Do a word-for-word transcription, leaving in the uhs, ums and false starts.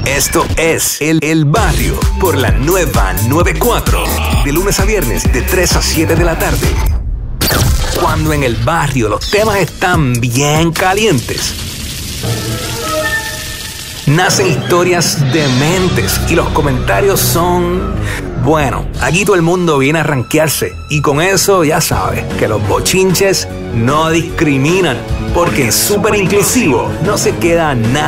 Esto es El, El Barrio por la nueva noventa y cuatro. De lunes a viernes de tres a siete de la tarde. Cuando en el barrio los temas están bien calientes, nacen historias dementes y los comentarios son... Bueno, aquí todo el mundo viene a rankearse y con eso ya sabes que los bochinches no discriminan, porque en Súper Inclusivo no se queda nada